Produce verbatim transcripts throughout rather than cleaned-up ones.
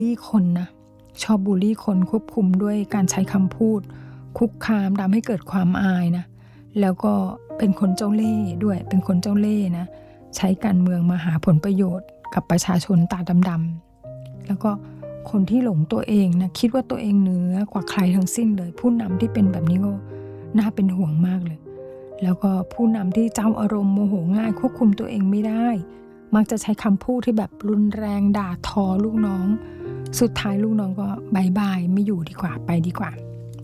ลี่คนนะชอบบูลลี่คนควบคุมด้วยการใช้คำพูดคุกคามทำให้เกิดความอายนะแล้วก็เป็นคนเจ้าเล่ห์ด้วยเป็นคนเจ้าเล่ห์นะใช้การเมืองมาหาผลประโยชน์กับประชาชนตาดำๆแล้วก็คนที่หลงตัวเองนะคิดว่าตัวเองเหนือกว่าใครทั้งสิ้นเลยผู้นำที่เป็นแบบนี้ก็น่าเป็นห่วงมากเลยแล้วก็ผู้นำที่เจ้าอารมณ์โมโหง่ายควบคุมตัวเองไม่ได้มักจะใช้คำพูดที่แบบรุนแรงด่าทอลูกน้องสุดท้ายลูกน้องก็บายบายไม่อยู่ดีกว่าไปดีกว่า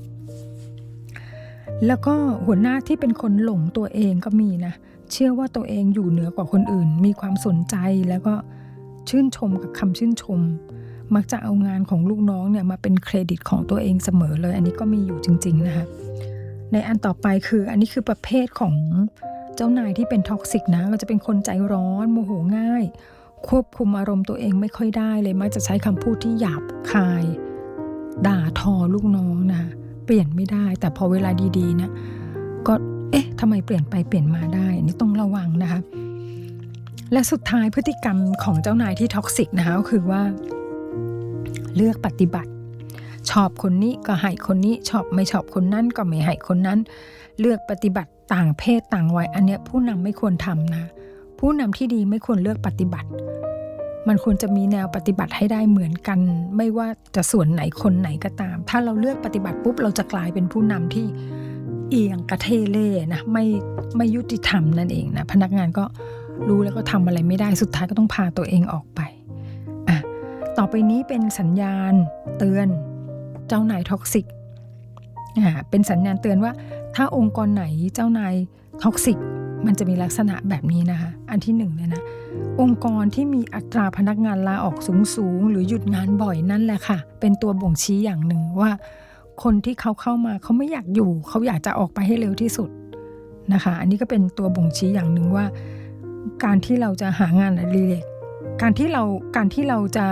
แล้วก็หัวหน้าที่เป็นคนหลงตัวเองก็มีนะเชื่อว่าตัวเองอยู่เหนือกว่าคนอื่นมีความสนใจแล้วก็ชื่นชมกับคำชื่นชมมักจะเอางานของลูกน้องเนี่ยมาเป็นเครดิตของตัวเองเสมอเลยอันนี้ก็มีอยู่จริงๆนะคะในอันต่อไปคืออันนี้คือประเภทของเจ้านายที่เป็นท็อกซิกนะก็จะเป็นคนใจร้อนโมโหง่ายควบคุมอารมณ์ตัวเองไม่ค่อยได้เลยมักจะใช้คำพูดที่หยาบคายด่าทอลูกน้องนะเปลี่ยนไม่ได้แต่พอเวลาดีๆนะก็เอ๊ะทำไมเปลี่ยนไปเปลี่ยนมาได้นี่ต้องระวังนะคะและสุดท้ายพฤติกรรมของเจ้านายที่ท็อกซิกนะคะก็คือว่าเลือกปฏิบัติชอบคนนี้ก็ให้คนนี้ชอบไม่ชอบคนนั้นก็ไม่ให้คนนั้นเลือกปฏิบัติต่างเพศต่างวัยอันเนี้ยผู้นำไม่ควรทำนะผู้นำที่ดีไม่ควรเลือกปฏิบัติมันควรจะมีแนวปฏิบัติให้ได้เหมือนกันไม่ว่าจะส่วนไหนคนไหนก็ตามถ้าเราเลือกปฏิบัติปุ๊บเราจะกลายเป็นผู้นำที่เอียงกระเทเล่นะไม่ไม่ยุติธรรมนั่นเองนะพนักงานก็รู้แล้วก็ทำอะไรไม่ได้สุดท้ายก็ต้องพาตัวเองออกไปอ่ะต่อไปนี้เป็นสัญญาณเตือนเจ้านายท็อกซิกอ่าเป็นสัญญาณเตือนว่าถ้าองค์กรไหนเจ้านายท็อกซิกมันจะมีลักษณะแบบนี้นะคะอันที่หนึ่งเลยนะองค์กรที่มีอัตราพนักงานลาออกสูงๆหรือหยุดงานบ่อยนั่นแหละค่ะเป็นตัวบ่งชี้อย่างหนึ่งว่าคนที่เขาเข้ามาเขาไม่อยากอยู่เขาอยากจะออกไปให้เร็วที่สุดนะคะอันนี้ก็เป็นตัวบ่งชี้อย่างหนึ่งว่าการที่เราจะหางานอดิเรกการที่เราการที่เราจะ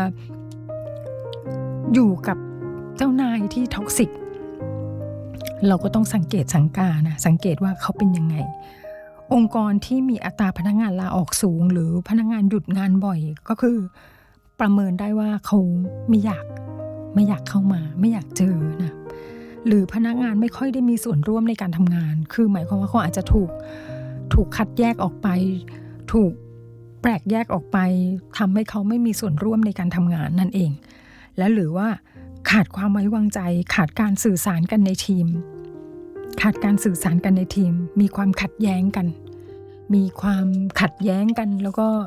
อยู่กับเจ้านายที่ท็อกซิกเราก็ต้องสังเกตสังกานะสังเกตว่าเขาเป็นยังไงองค์กรที่มีอัตราพนักงานลาออกสูงหรือพนักงานหยุดงานบ่อยก็คือประเมินได้ว่าเขาไม่อยากไม่อยากเข้ามาไม่อยากเจอนะหรือพนักงานไม่ค่อยได้มีส่วนร่วมในการทำงานคือหมายความว่าเขาอาจจะถูกถูกคัดแยกออกไปถูกแปลกแยกออกไปทำให้เขาไม่มีส่วนร่วมในการทำงานนั่นเองและหรือว่าขาดความไว้วางใจขาดการสื่อสารกันในทีมขาดการสื่อสารกันในทีมมีความขัดแย้งกันมีความขัดแย้งกันแล้วก็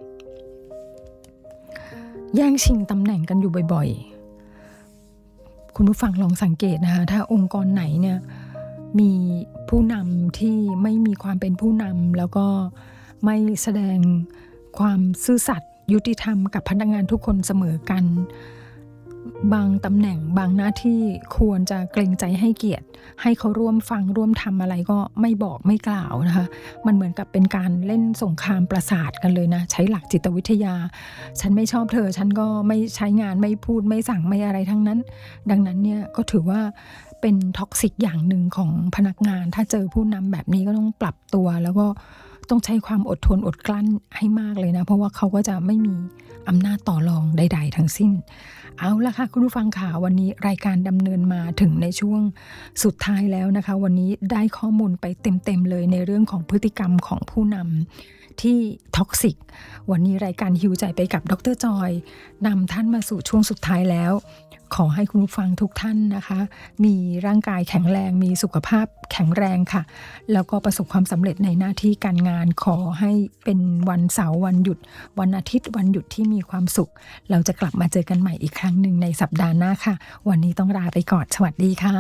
แย่งชิงตำแหน่งกันอยู่บ่อยๆคุณผู้ฟังลองสังเกตนะคะถ้าองค์กรไหนเนี่ยมีผู้นำที่ไม่มีความเป็นผู้นำแล้วก็ไม่แสดงความซื่อสัตย์ยุติธรรมกับพนักงานทุกคนเสมอกันบางตำแหน่งบางหน้าที่ควรจะเกรงใจให้เกียรติให้เขาร่วมฟังร่วมทำอะไรก็ไม่บอกไม่กล่าวนะคะมันเหมือนกับเป็นการเล่นสงครามประสาทกันเลยนะใช้หลักจิตวิทยาฉันไม่ชอบเธอฉันก็ไม่ใช้งานไม่พูดไม่สั่งไม่อะไรทั้งนั้นดังนั้นเนี่ยก็ถือว่าเป็นท็อกซิกอย่างหนึ่งของพนักงานถ้าเจอผู้นำแบบนี้ก็ต้องปรับตัวแล้วก็ต้องใช้ความอดทนอดกลั้นให้มากเลยนะเพราะว่าเขาก็จะไม่มีอำนาจต่อรองใดๆทั้งสิ้นเอาละค่ะคุณผู้ฟังค่ะวันนี้รายการดำเนินมาถึงในช่วงสุดท้ายแล้วนะคะวันนี้ได้ข้อมูลไปเต็มๆเลยในเรื่องของพฤติกรรมของผู้นำที่ท็อกซิกวันนี้รายการฮิวใจไปกับดร.จอยนำท่านมาสู่ช่วงสุดท้ายแล้วขอให้คุณผู้ฟังทุกท่านนะคะมีร่างกายแข็งแรงมีสุขภาพแข็งแรงค่ะแล้วก็ประสบความสำเร็จในหน้าที่การงานขอให้เป็นวันเสาร์วันหยุดวันอาทิตย์วันหยุดที่มีความสุขเราจะกลับมาเจอกันใหม่อีกครั้งหนึ่งในสัปดาห์หน้าค่ะวันนี้ต้องลาไปก่อนสวัสดีค่ะ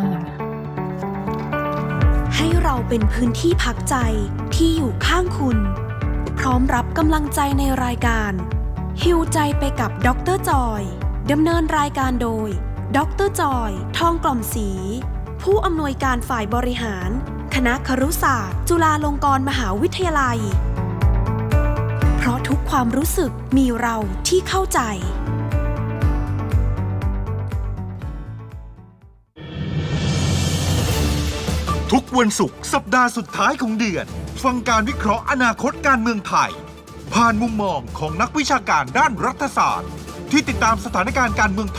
ให้เราเป็นพื้นที่พักใจที่อยู่ข้างคุณพร้อมรับกำลังใจในรายการฮีลใจไปกับดร.จอยดำเนินรายการโดยดร.จอยทองกล่อมศรีผู้อำนวยการฝ่ายบริหารคณะครุศาสตร์จุฬาลงกรณ์มหาวิทยาลัยเพราะทุกความรู้สึกมีเราที่เข้าใจทุกวันศุกร์สัปดาห์สุดท้ายของเดือนฟังการวิเคราะห์อนาคตการเมืองไทยผ่านมุมมองของนักวิชาการด้านรัฐศาสตร์ที่ติดตามสถานการณ์การเมืองไทย